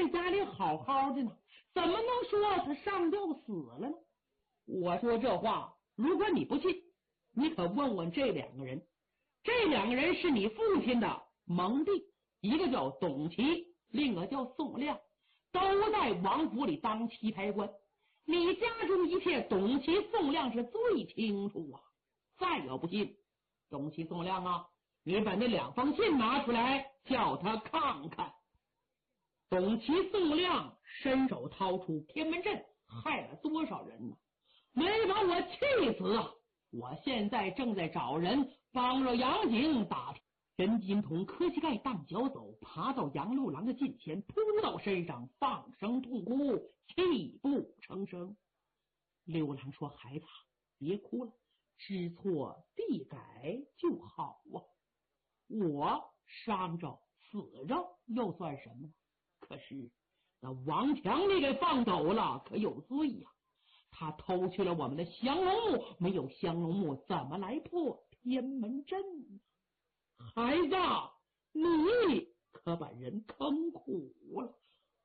在家里好好的呢，怎么能说他上吊死了呢？我说这话，如果你不信，你可问问这两个人。这两个人是你父亲的盟弟，一个叫董琦，另一个叫宋亮，都在王府里当棋牌官。你家中一切，董琦、宋亮是最清楚啊。再有不信，董琦、宋亮啊，你把那两封信拿出来，叫他看看。董琦、宋亮伸手掏出天门阵，害了多少人呢？没把我气死啊！我现在正在找人帮着杨景打。任金童磕膝盖荡脚走，爬到杨六郎的近前，扑到身上，放声痛哭，泣不成声。六郎说：“孩子，别哭了，知错必改就好啊。我伤着死着又算什么？可是那王强你给放走了，可有罪呀！他偷去了我们的降龙木，没有降龙木，怎么来破天门阵呢？孩子，你可把人坑苦了。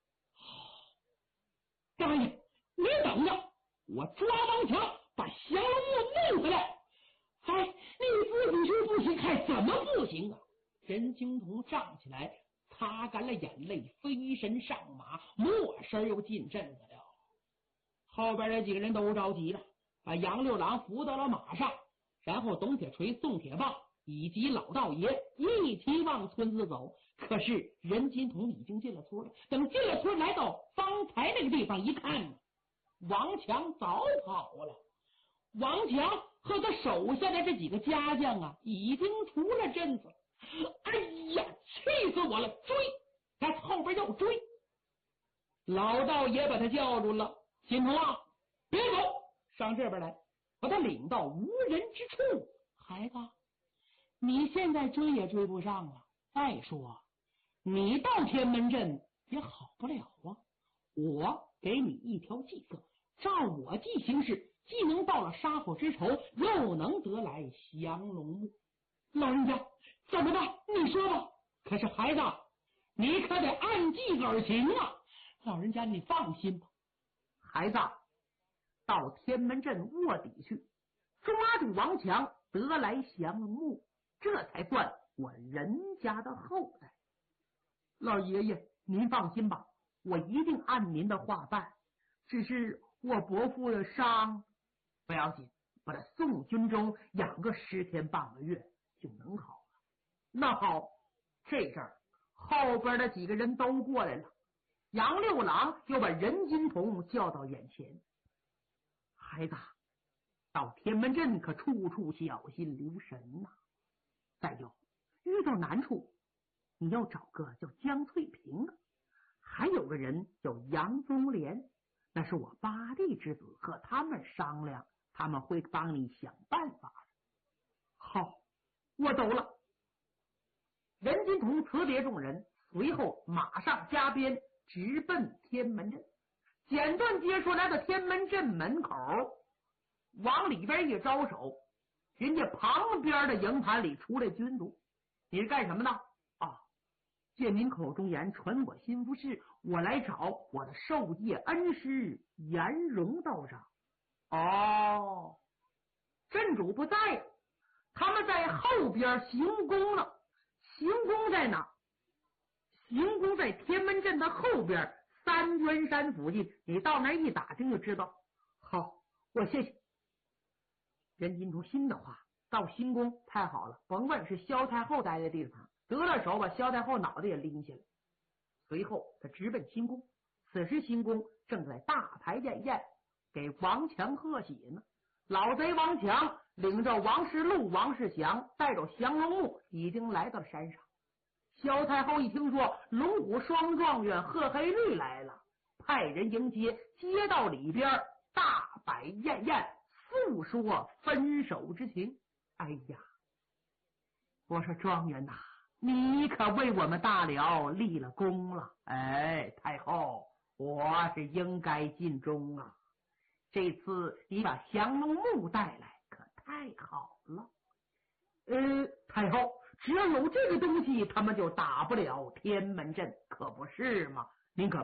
大爷，你等着，我抓王强，把降龙木弄回来。哎，你不行是不行，还怎么不行啊？”任金童站起来，擦干了眼泪，飞身上马，没身又进阵子了。后边这几个人都着急了，把杨六郎扶到了马上，然后董铁锤、宋铁棒以及老道爷一起往村子走。可是任金童已经进了村了，等进了村，来到方才那个地方一看，王强早跑了。王强和他手下的这几个家将啊，已经出了阵子。哎呀，气死我了！追！他后边要追。老道爷把他叫住了：“金童啊，别走，上这边来，把他领到无人之处。孩子，你现在追也追不上了。再说，你到天门阵也好不了啊。我给你一条计策，照我计行事，既能报了杀父之仇，又能得来降龙木。老人家怎么办？你说吧。可是孩子，你可得按计而行啊。老人家你放心吧。孩子，到天门阵卧底去，抓住王强，得来降龙木，这才算我人家的后代。老爷爷您放心吧，我一定按您的话办。只是我伯父的伤不要紧，把他送军中养个10天半个月就能好了。那好，这阵儿后边的几个人都过来了，杨六郎又把任金童叫到眼前。孩子，到天门阵可处处小心留神呐。再有，遇到难处，你要找个叫江翠萍的，还有个人叫杨宗莲，那是我八弟之子，和他们商量，他们会帮你想办法的。好，我走了。任金童辞别众人，随后马上加鞭，直奔天门阵。简短接说，来到天门阵门口，往里边一招手，人家旁边的营盘里出来军卒。你是干什么的？啊，借您口中言，传我心腹事，我来找我的授业恩师颜荣道长。哦，镇主不在，他们在后边行宫了。行宫在哪？行宫在天门阵的后边三元山附近，你到那一打听就知道。好，我谢谢。任金童心的话，到行宫太好了，甭问是萧太后待的地方，得了手把萧太后脑袋也拎下来。随后他直奔行宫，此时行宫正在大排宴宴，给王强贺喜呢。老贼王强领着王世禄、王世祥，带着降龙木，已经来到山上。萧太后一听说龙虎双状元贺黑律来了，派人迎接，接到里边大摆宴宴，诉说分手之情。哎呀，我说状元呐，你可为我们大辽立了功了。哎，太后，我是应该尽忠啊。这次你把降龙木带来，可太好了。太后，只要有这个东西，他们就打不了天门阵，可不是吗？您可